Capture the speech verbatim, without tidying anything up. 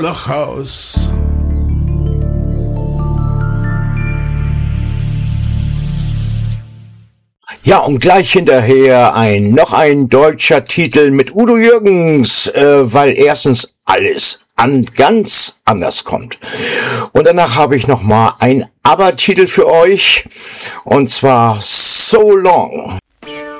Molochhaus. Ja, und gleich hinterher ein noch ein deutscher Titel mit Udo Jürgens, äh, weil erstens alles an ganz anders kommt. Und danach habe ich noch mal ein ABBA-Titel für euch, und zwar So Long.